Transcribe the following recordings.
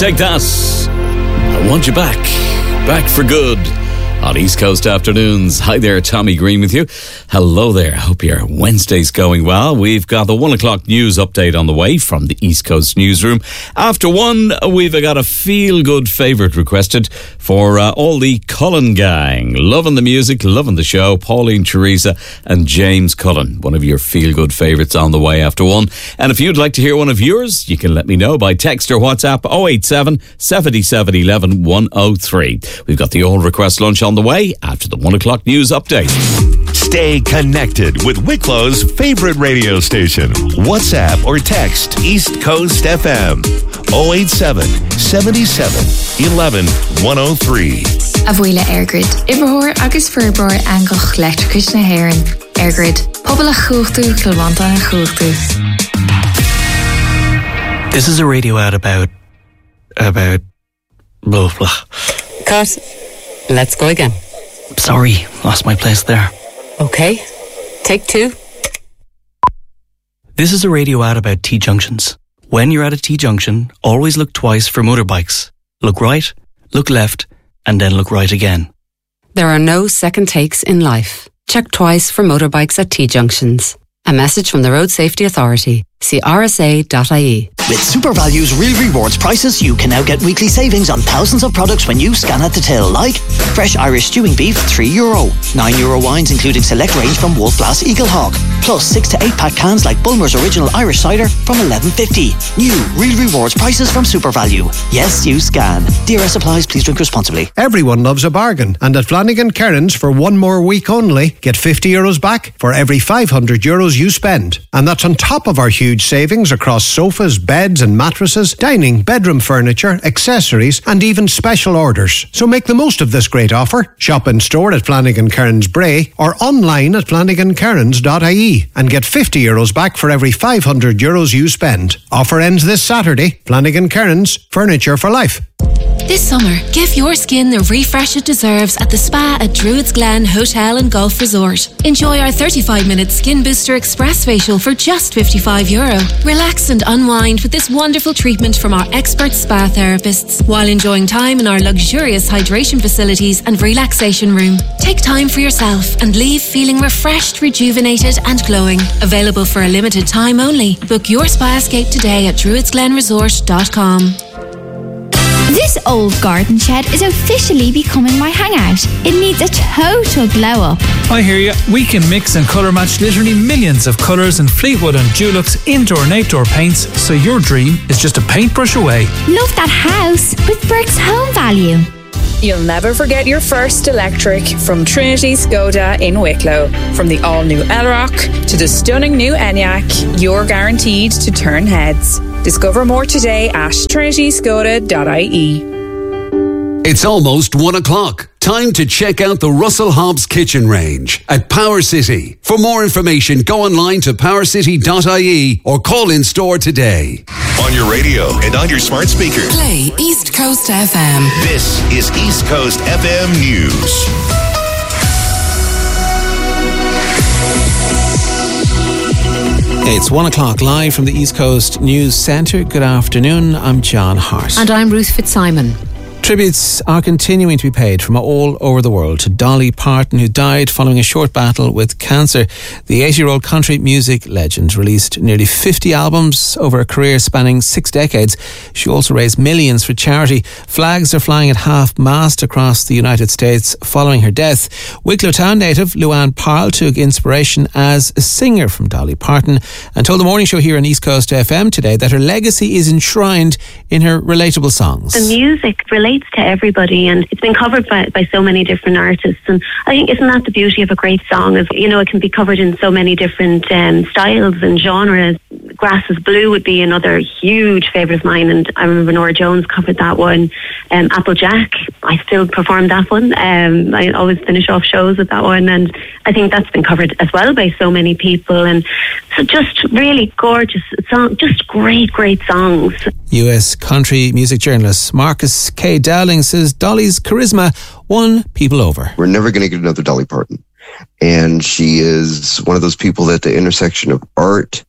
Take that. I want you back. Back for good. On East Coast Afternoons. Hi there, Tommy Green with you. Hello there. Hope your Wednesday's going well. We've got the 1 o'clock news update on the way from the East Coast newsroom. After 1, we've got a feel-good favourite requested for all the Cullen gang. Loving the music, loving the show. Pauline, Teresa and James Cullen. One of your feel-good favourites on the way after 1. And if you'd like to hear one of yours, you can let me know by text or WhatsApp 087 77 11 103. We've got the All Request Lunch on the way after the 1 o'clock news update. Stay connected with Wicklow's favorite radio station. WhatsApp or text East Coast FM 087 77 11 103. Avuila Airgrid. Ibrahor agus Furbror Angoch Electricus na Heron. Airgrid. Pobl a chuachtu Kilwanta na chuachtu. This is a radio ad about blah blah. Cut. Let's go again. Sorry, lost my place there. Okay, take 2. This is a radio ad about T-junctions. When you're at a T-junction, always look twice for motorbikes. Look right, look left, and then look right again. There are no second takes in life. Check twice for motorbikes at T-junctions. A message from the Road Safety Authority. See rsa.ie. With SuperValue's Real Rewards prices, you can now get weekly savings on thousands of products when you scan at the till, like fresh Irish stewing beef, €3. €9 wines, including select range from Wolf Blass Eaglehawk. Plus 6 to 8 pack cans like Bulmer's Original Irish Cider from $11.50. New Real Rewards prices from SuperValue. Yes, you scan. DRS applies. Please drink responsibly. Everyone loves a bargain, and at Flanagan Kearns for 1 more week only, get €50 back for every €500 you spend. And that's on top of our huge savings across sofas, beds and mattresses, dining, bedroom furniture, accessories and even special orders. So make the most of this great offer. Shop in store at Flanagan Kearns Bray or online at flanagankearns.ie and get €50 back for every €500 you spend. Offer ends this Saturday. Flanagan Kearns, furniture for life. This summer, give your skin the refresh it deserves at the spa at Druids Glen Hotel and Golf Resort. Enjoy our 35-minute Skin Booster Express facial for just €55. Relax and unwind with this wonderful treatment from our expert spa therapists while enjoying time in our luxurious hydration facilities and relaxation room. Take time for yourself and leave feeling refreshed, rejuvenated and glowing. Available for a limited time only. Book your spa escape today at druidsglenresort.com. This old garden shed is officially becoming my hangout. It needs a total glow up. I hear you. We can mix and colour match literally millions of colours in Fleetwood and Dulux indoor and outdoor paints, so your dream is just a paintbrush away. Love that house with Bricks Home Value. You'll never forget your first electric from Trinity Skoda in Wicklow. From the all-new Elrock to the stunning new Enyaq, you're guaranteed to turn heads. Discover more today at trinityskoda.ie. It's almost 1 o'clock. Time to check out the Russell Hobbs kitchen range at Power City. For more information, go online to powercity.ie or call in store today. On your radio and on your smart speaker. Play East Coast FM. This is East Coast FM News. It's 1 o'clock live from the East Coast News Centre. Good afternoon, I'm John Hart. And I'm Ruth Fitzsimon. Tributes are continuing to be paid from all over the world to Dolly Parton, who died following a short battle with cancer. The 80-year-old country music legend released nearly 50 albums over a career spanning 6 decades. She also raised millions for charity. Flags are flying at half-mast across the United States following her death. Wicklow Town native Luann Parle took inspiration as a singer from Dolly Parton and told the morning show here on East Coast FM today that her legacy is enshrined in her relatable songs. The music relates to everybody, and it's been covered by so many different artists, and I think isn't that the beauty of a great song, is, you know, it can be covered in so many different styles and genres. Grass is Blue would be another huge favourite of mine, and I remember Norah Jones covered that one. Applejack, I still perform that one. I always finish off shows with that one, and I think that's been covered as well by so many people, and so just really gorgeous song, just great songs. US country music journalist Marcus K. Dowling says Dolly's charisma won people over. We're never going to get another Dolly Parton. And she is one of those people at the intersection of art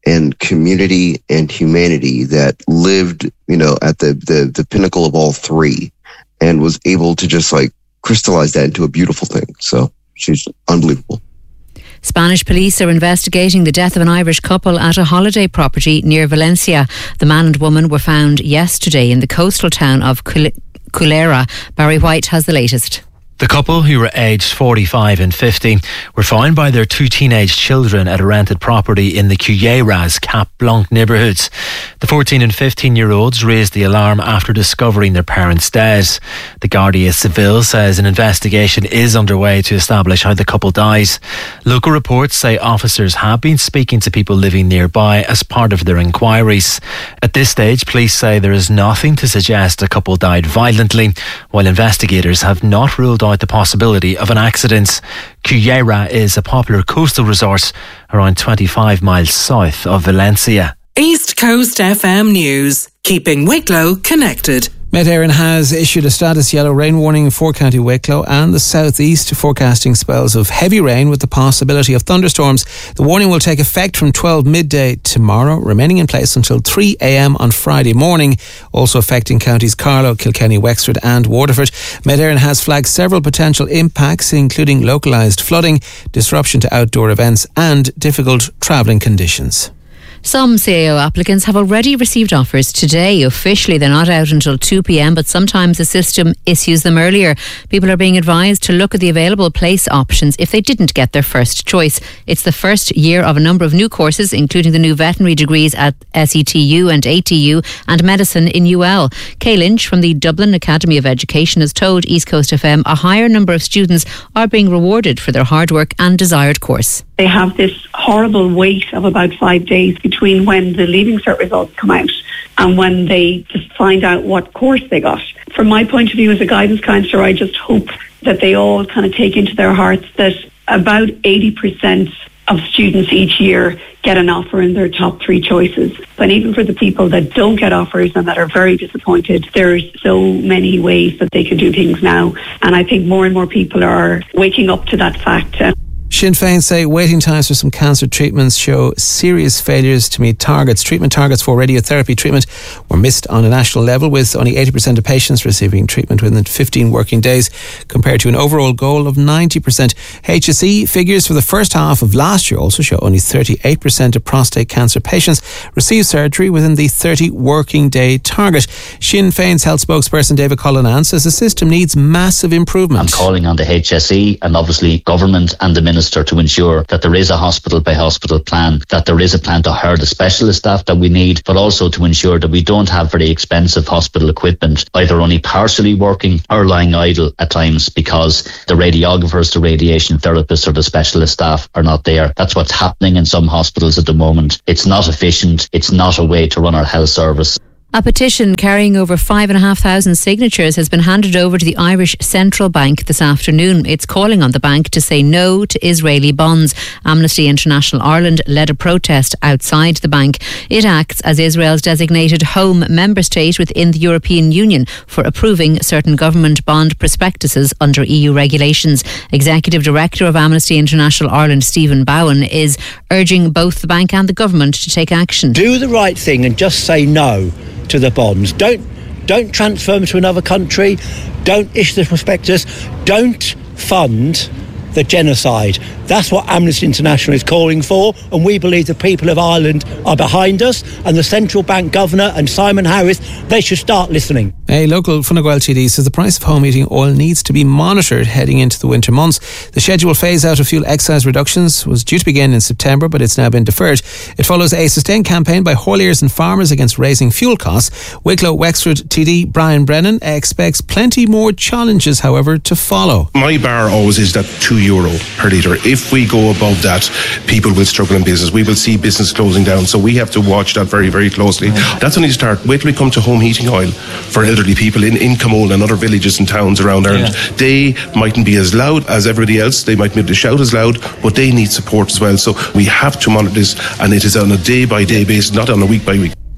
and community and humanity that lived, at the pinnacle of all three, and was able to just like crystallize that into a beautiful thing. So she's unbelievable. Spanish police are investigating the death of an Irish couple at a holiday property near Valencia. The man and woman were found yesterday in the coastal town of Culera. Barry White has the latest. The couple, who were aged 45 and 50, were found by their 2 teenage children at a rented property in the Culleras, Cap Blanc neighbourhoods. The 14 and 15-year-olds raised the alarm after discovering their parents dead. The Guardia Civil says an investigation is underway to establish how the couple died. Local reports say officers have been speaking to people living nearby as part of their inquiries. At this stage, police say there is nothing to suggest the couple died violently, while investigators have not ruled out the possibility of an accident. Cullera is a popular coastal resort around 25 miles south of Valencia. East Coast FM News, keeping Wicklow connected. Met Éireann has issued a status yellow rain warning for County Wicklow and the southeast, forecasting spells of heavy rain with the possibility of thunderstorms. The warning will take effect from 12 midday tomorrow, remaining in place until 3 a.m. on Friday morning, also affecting counties Carlow, Kilkenny, Wexford and Waterford. Met Éireann has flagged several potential impacts, including localised flooding, disruption to outdoor events and difficult travelling conditions. Some CAO applicants have already received offers today. Officially, they're not out until 2 p.m, but sometimes the system issues them earlier. People are being advised to look at the available place options if they didn't get their first choice. It's the first year of a number of new courses, including the new veterinary degrees at SETU and ATU and medicine in UL. Kay Lynch from the Dublin Academy of Education has told East Coast FM a higher number of students are being rewarded for their hard work and desired course. They have this horrible wait of about 5 days between when the Leaving Cert results come out and when they just find out what course they got. From my point of view as a guidance counsellor, I just hope that they all kind of take into their hearts that about 80% of students each year get an offer in their top 3 choices. But even for the people that don't get offers and that are very disappointed, there's so many ways that they can do things now. And I think more and more people are waking up to that fact. Sinn Féin say waiting times for some cancer treatments show serious failures to meet targets. Treatment targets for radiotherapy treatment were missed on a national level, with only 80% of patients receiving treatment within 15 working days, compared to an overall goal of 90%. HSE figures for the first half of last year also show only 38% of prostate cancer patients receive surgery within the 30 working day target. Sinn Féin's health spokesperson David Cullinan says the system needs massive improvement. I'm calling on the HSE and obviously government and the Minister to ensure that there is a hospital by hospital plan, that there is a plan to hire the specialist staff that we need, but also to ensure that we don't have very expensive hospital equipment either only partially working or lying idle at times because the radiographers, the radiation therapists or the specialist staff are not there. That's what's happening in some hospitals at the moment. It's not efficient. It's not a way to run our health service. A petition carrying over 5,500 signatures has been handed over to the Irish Central Bank this afternoon. It's calling on the bank to say no to Israeli bonds. Amnesty International Ireland led a protest outside the bank. It acts as Israel's designated home member state within the European Union for approving certain government bond prospectuses under EU regulations. Executive Director of Amnesty International Ireland, Stephen Bowen, is urging both the bank and the government to take action. Do the right thing and just say no to the bonds. Don't transfer them to another country. Don't issue the prospectus. Don't fund the genocide. That's what Amnesty International is calling for, and we believe the people of Ireland are behind us, and the central bank governor and Simon Harris, they should start listening. A local Fine Gael TD says the price of home heating oil needs to be monitored heading into the winter months. The scheduled phase-out of fuel excise reductions was due to begin in September, but it's now been deferred. It follows a sustained campaign by hauliers and farmers against raising fuel costs. Wicklow Wexford TD Brian Brennan expects plenty more challenges, however, to follow. My bar always is that €2 per litre. If we go above that, people will struggle in business. We will see business closing down. So we have to watch that very, very closely. That's only the start. Wait till we come to home heating oil for elderly people in Camole and other villages and towns around Ireland. Yeah. They mightn't be as loud as everybody else. They mightn't be able to shout as loud, but they need support as well. So we have to monitor this, and it is on a day-by-day basis, not on a week-by-week.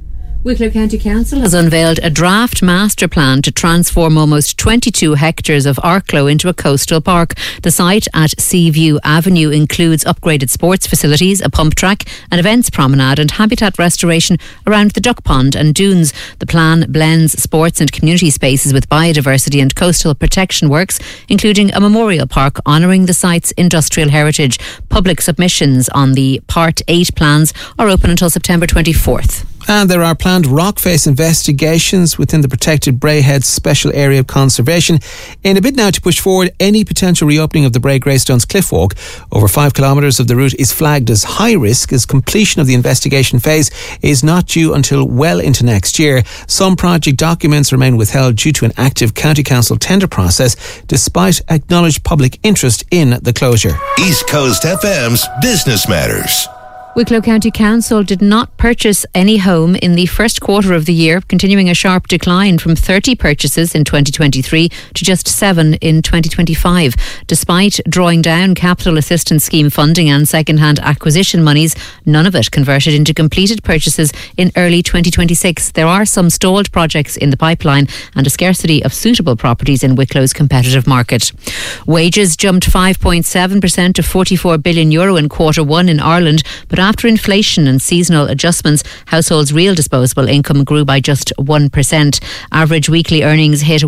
Wicklow County Council has unveiled a draft master plan to transform almost 22 hectares of Arklow into a coastal park. The site at Seaview Avenue includes upgraded sports facilities, a pump track, an events promenade and habitat restoration around the duck pond and dunes. The plan blends sports and community spaces with biodiversity and coastal protection works, including a memorial park honouring the site's industrial heritage. Public submissions on the Part 8 plans are open until September 24th. And there are planned rockface investigations within the protected Brayhead Special Area of Conservation in a bid now to push forward any potential reopening of the Bray Greystones Cliff Walk. Over 5 kilometres of the route is flagged as high risk, as completion of the investigation phase is not due until well into next year. Some project documents remain withheld due to an active County Council tender process, despite acknowledged public interest in the closure. East Coast FM's Business Matters. Wicklow County Council did not purchase any home in the first quarter of the year, continuing a sharp decline from 30 purchases in 2023 to just 7 in 2025. Despite drawing down capital assistance scheme funding and second-hand acquisition monies, none of it converted into completed purchases in early 2026. There are some stalled projects in the pipeline and a scarcity of suitable properties in Wicklow's competitive market. Wages jumped 5.7% to €44 billion in quarter one in Ireland, but after inflation and seasonal adjustments, households' real disposable income grew by just 1%. Average weekly earnings hit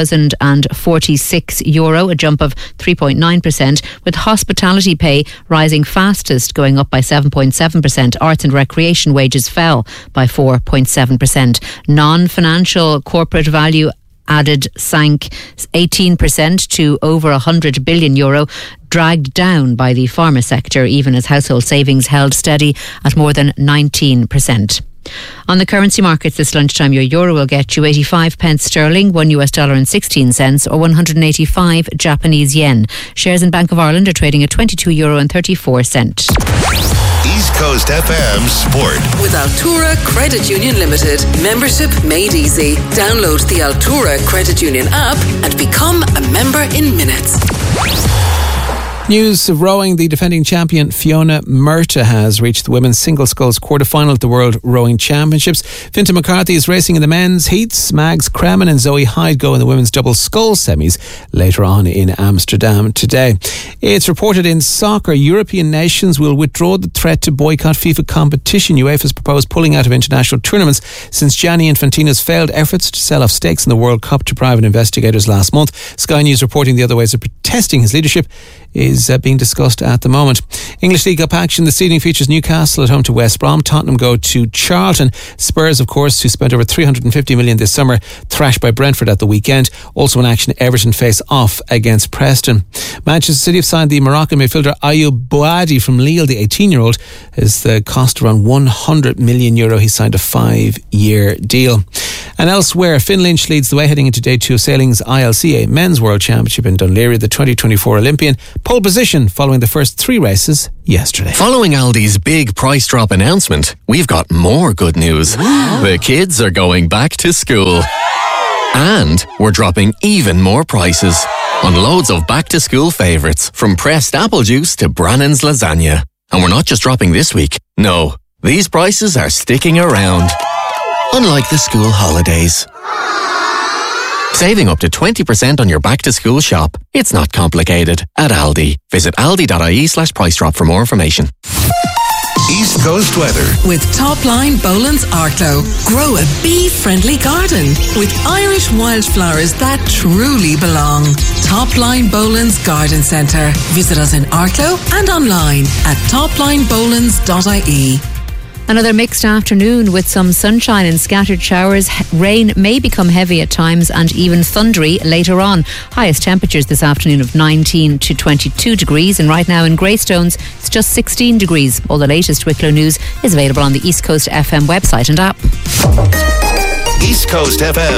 €1,046, a jump of 3.9%, with hospitality pay rising fastest, going up by 7.7%. Arts and recreation wages fell by 4.7%. Non-financial corporate value added sank 18% to over €100 billion, dragged down by the pharma sector, even as household savings held steady at more than 19%. On the currency markets this lunchtime, your euro will get you 85 pence sterling, $1 and 16 cents, or 185 Japanese yen. Shares in Bank of Ireland are trading at €22 and 34 cents. East Coast FM Sport. With Altura Credit Union Limited. Membership made easy. Download the Altura Credit Union app and become a member in minutes. News of rowing. The defending champion Fiona Murtagh has reached the women's single sculls quarter-final at the World Rowing Championships. Fintan McCarthy is racing in the men's heats. Mags Kremen and Zoe Hyde go in the women's double scull semis later on in Amsterdam today. It's reported in soccer, European nations will withdraw the threat to boycott FIFA competition. UEFA has proposed pulling out of international tournaments since Gianni Infantino's failed efforts to sell off stakes in the World Cup to private investigators last month. Sky News reporting the other ways of protesting his leadership is being discussed at the moment. English League Cup action this evening features Newcastle at home to West Brom. Tottenham go to Charlton. Spurs, of course, who spent over $350 million this summer, thrashed by Brentford at the weekend. Also in action, Everton face off against Preston. Manchester City have signed the Moroccan midfielder Ayoub Boadi from Lille. The 18-year-old has the cost around €100 million. He signed a 5-year deal. And elsewhere, Finn Lynch leads the way heading into day 2 of sailing's ILCA Men's World Championship in Dunleary. The 2024 Olympian pole position following the first 3 races yesterday. Following Aldi's big price drop announcement, we've got more good news. The kids are going back to school. And we're dropping even more prices on loads of back-to-school favourites, from pressed apple juice to Brannan's lasagna. And we're not just dropping this week. No, these prices are sticking around. Unlike the school holidays. Saving up to 20% on your back-to-school shop. It's not complicated at Aldi. Visit aldi.ie/price drop for more information. East Coast weather. With Topline Boland's Arklow. Grow a bee-friendly garden with Irish wildflowers that truly belong. Topline Boland's Garden Centre. Visit us in Arklow and online at toplinebolans.ie. Another mixed afternoon with some sunshine and scattered showers. Rain may become heavy at times and even thundery later on. Highest temperatures this afternoon of 19 to 22 degrees, and right now in Greystones it's just 16 degrees. All the latest Wicklow news is available on the East Coast FM website and app. East Coast FM